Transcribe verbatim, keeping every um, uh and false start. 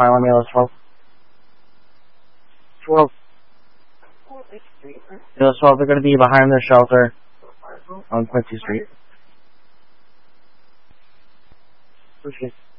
fine. Let me know twelve. twelve. Those twelve are going to be behind their shelter on Quincy Street. Okay.